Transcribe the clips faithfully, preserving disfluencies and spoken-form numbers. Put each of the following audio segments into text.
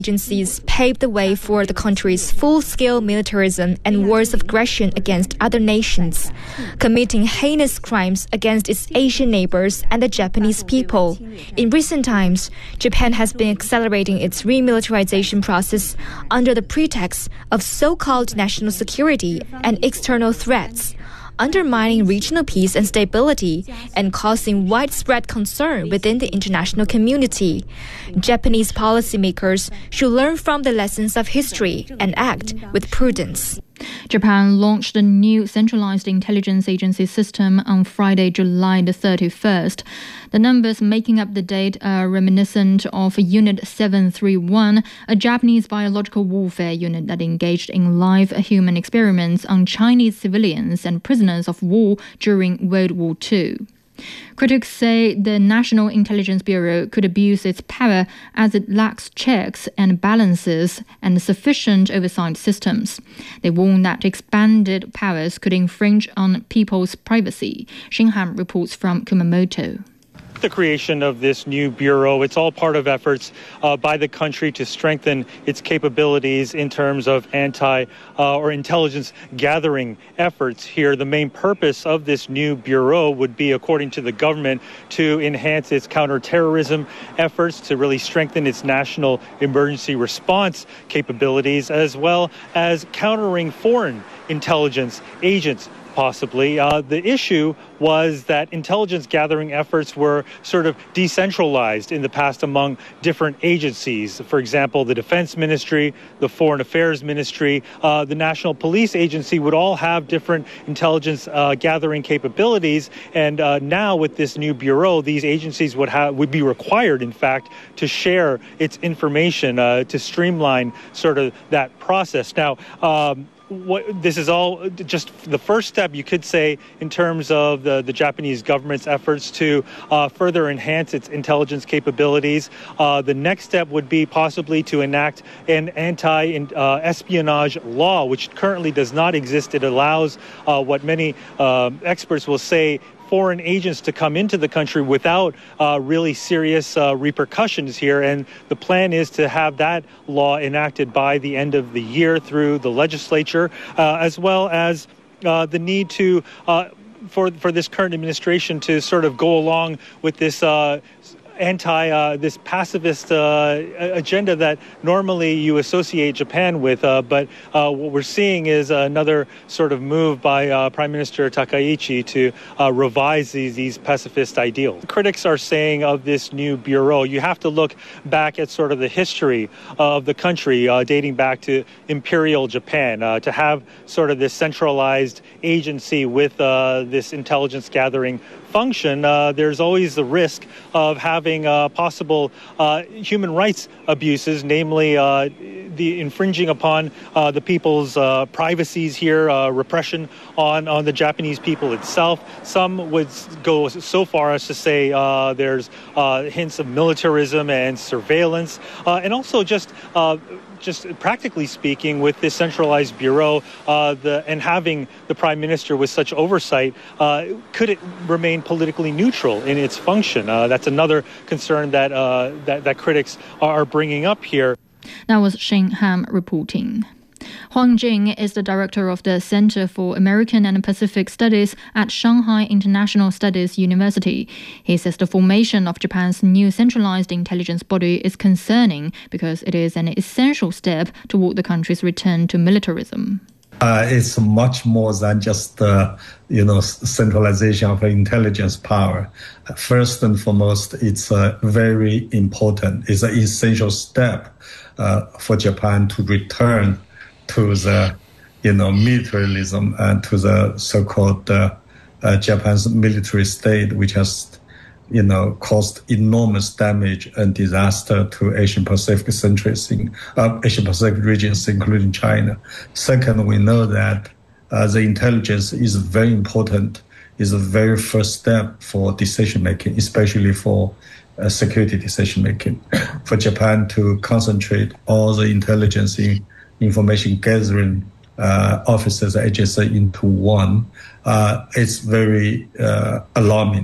Agencies paved the way for the country's full-scale militarism and wars of aggression against other nations, committing heinous crimes against its Asian neighbors and the Japanese people. In recent times, Japan has been accelerating its remilitarization process under the pretext of so-called national security and external threats, undermining regional peace and stability and causing widespread concern within the international community. Japanese policymakers should learn from the lessons of history and act with prudence. Japan launched a new centralized intelligence agency system on Friday, July the thirty-first. The numbers making up the date are reminiscent of Unit seven thirty-one, a Japanese biological warfare unit that engaged in live human experiments on Chinese civilians and prisoners of war during World War Two. Critics say the National Intelligence Bureau could abuse its power as it lacks checks and balances and sufficient oversight systems. They warn that expanded powers could infringe on people's privacy. Xinhan reports from Kumamoto. The creation of this new bureau, it's all part of efforts uh, by the country to strengthen its capabilities in terms of anti uh, or intelligence gathering efforts here. The main purpose of this new bureau would be, according to the government, to enhance its counterterrorism efforts, to really strengthen its national emergency response capabilities, as well as countering foreign intelligence agents. Possibly. Uh, the issue was that intelligence gathering efforts were sort of decentralized in the past among different agencies. For example, the Defense Ministry, the Foreign Affairs Ministry, uh, the National Police Agency would all have different intelligence uh, gathering capabilities. And uh, now with this new bureau, these agencies would have would be required, in fact, to share its information uh, to streamline sort of that process. Now, um, What, this is all just the first step, you could say, in terms of the, the Japanese government's efforts to uh, further enhance its intelligence capabilities. Uh, the next step would be possibly to enact an anti-espionage uh, law, which currently does not exist. It allows uh, what many uh, experts will say foreign agents to come into the country without uh, really serious uh, repercussions here. And the plan is to have that law enacted by the end of the year through the legislature, uh, as well as uh, the need to, uh, for, for this current administration to sort of go along with this uh, anti, uh, this pacifist uh, agenda that normally you associate Japan with. Uh, but uh, what we're seeing is another sort of move by uh, Prime Minister Takaichi to uh, revise these, these pacifist ideals. Critics are saying of this new bureau, you have to look back at sort of the history of the country uh, dating back to Imperial Japan. Uh, to have sort of this centralized agency with uh, this intelligence gathering function, uh, there's always the risk of having uh, possible uh, human rights abuses, namely uh, the infringing upon uh, the people's uh, privacies here, uh, repression on, on the Japanese people itself. Some would go so far as to say uh, there's uh, hints of militarism and surveillance, uh, and also just uh, just practically speaking, with this centralized bureau uh, the, and having the prime minister with such oversight, uh, could it remain politically neutral in its function? Uh, that's another concern that, uh, that that critics are bringing up here. That was Shane Ham reporting. Huang Jing is the director of the Center for American and Pacific Studies at Shanghai International Studies University. He says the formation of Japan's new centralized intelligence body is concerning because it is an essential step toward the country's return to militarism. Uh, it's much more than just uh, you know, centralization of intelligence power. First and foremost, it's uh, very important. It's an essential step uh, for Japan to return to the, you know, militarism and to the so-called uh, uh, Japan's military state, which has, you know, caused enormous damage and disaster to Asian Pacific countries, in, uh, Asian Pacific regions, including China. Second, we know that uh, the intelligence is very important, is the very first step for decision-making, especially for uh, security decision-making. For Japan to concentrate all the intelligence in information gathering uh, officers, agencies into one, uh, it's very uh, alarming.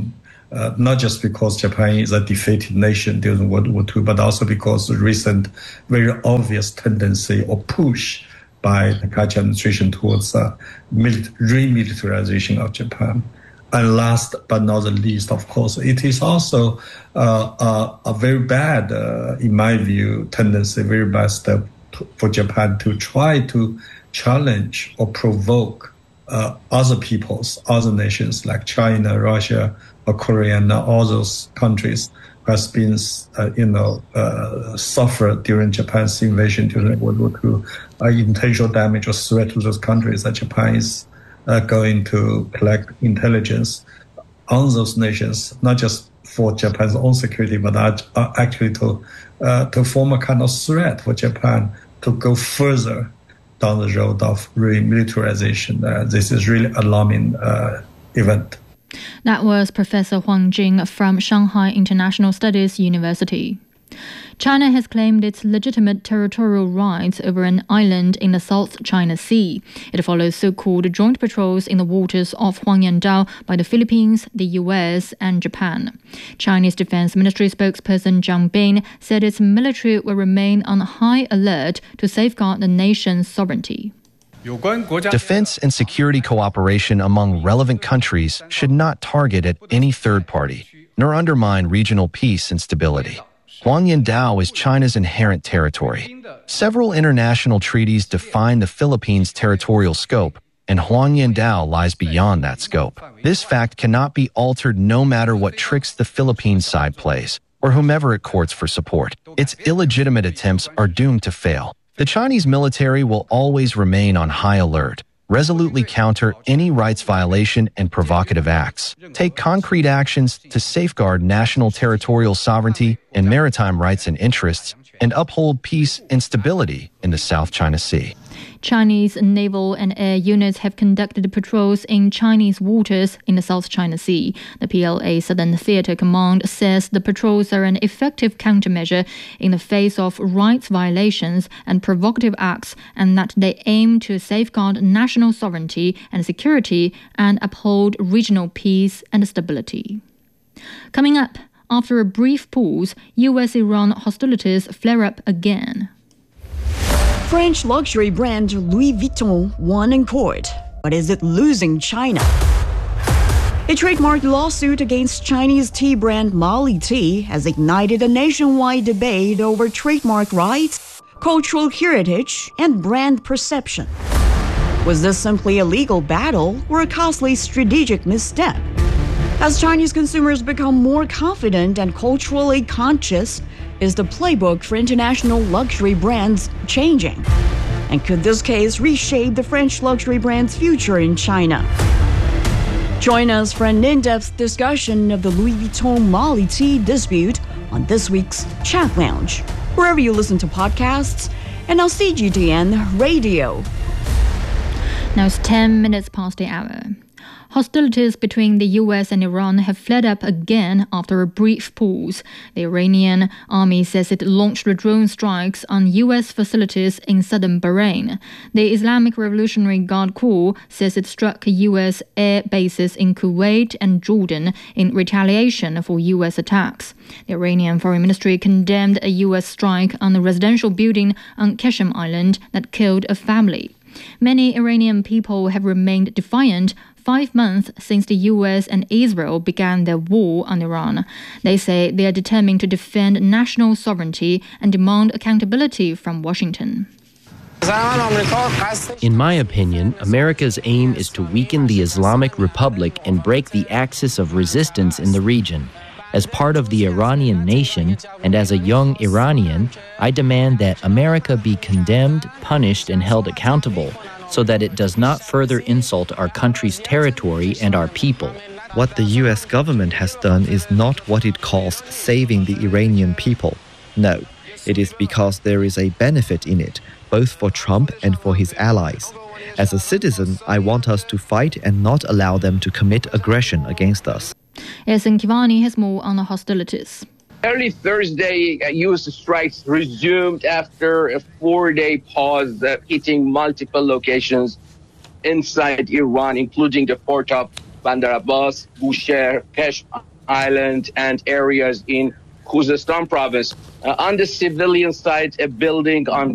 uh, not just because Japan is a defeated nation during World War Two, but also because the recent very obvious tendency or push by the Kaichi administration towards uh, remilitarization of Japan. And last but not the least, of course, it is also uh, uh, a very bad, uh, in my view, tendency, very bad step to, for Japan to try to challenge or provoke uh, other peoples, other nations like China, Russia, or Korea, and all those countries who has been, uh, you know, uh, suffered during Japan's invasion during World War Two, uh, intentional damage or threat to those countries that Japan is Uh, going to collect intelligence on those nations, not just for Japan's own security, but uh, actually to uh, to form a kind of threat for Japan to go further down the road of remilitarization. Uh, this is really alarming uh, event. That was Professor Huang Jing from Shanghai International Studies University. China has claimed its legitimate territorial rights over an island in the South China Sea. It follows so-called joint patrols in the waters of Huangyan Dao by the Philippines, the U S, and Japan. Chinese Defense Ministry spokesperson Zhang Bin said its military will remain on high alert to safeguard the nation's sovereignty. Defense and security cooperation among relevant countries should not target at any third party, nor undermine regional peace and stability. Huangyan Dao is China's inherent territory. Several international treaties define the Philippines' territorial scope, and Huangyan Dao lies beyond that scope. This fact cannot be altered no matter what tricks the Philippines side plays, or whomever it courts for support. Its illegitimate attempts are doomed to fail. The Chinese military will always remain on high alert, resolutely counter any rights violation and provocative acts, take concrete actions to safeguard national territorial sovereignty and maritime rights and interests, and uphold peace and stability in the South China Sea. Chinese naval and air units have conducted patrols in Chinese waters in the South China Sea. The P L A Southern Theater Command says the patrols are an effective countermeasure in the face of rights violations and provocative acts, and that they aim to safeguard national sovereignty and security and uphold regional peace and stability. Coming up, after a brief pause, U S Iran hostilities flare up again. French luxury brand Louis Vuitton won in court, but is it losing China? A trademark lawsuit against Chinese tea brand Mali Tea has ignited a nationwide debate over trademark rights, cultural heritage, and brand perception. Was this simply a legal battle or a costly strategic misstep? As Chinese consumers become more confident and culturally conscious, is the playbook for international luxury brands changing? And could this case reshape the French luxury brand's future in China? Join us for an in-depth discussion of the Louis Vuitton Mali Tea dispute on this week's Chat Lounge, wherever you listen to podcasts, and on C G T N Radio. Now it's ten minutes past the hour. Hostilities between the U S and Iran have flared up again after a brief pause. The Iranian army says it launched drone strikes on U S facilities in southern Bahrain. The Islamic Revolutionary Guard Corps says it struck U S air bases in Kuwait and Jordan in retaliation for U S attacks. The Iranian Foreign Ministry condemned a U S strike on a residential building on Qashem Island that killed a family. Many Iranian people have remained defiant five months since the U S and Israel began their war on Iran. They say they are determined to defend national sovereignty and demand accountability from Washington. In my opinion, America's aim is to weaken the Islamic Republic and break the axis of resistance in the region. As part of the Iranian nation, and as a young Iranian, I demand that America be condemned, punished, and held accountable, so that it does not further insult our country's territory and our people. What the U S government has done is not what it calls saving the Iranian people. No, it is because there is a benefit in it, both for Trump and for his allies. As a citizen, I want us to fight and not allow them to commit aggression against us. Ehsan Kivani has more on the hostilities. Early Thursday, uh, U S strikes resumed after a four-day pause, uh, hitting multiple locations inside Iran, including the port of Bandar Abbas, Bushehr, Kesh, Island and areas in Khuzestan province. Uh, on the civilian side, a building on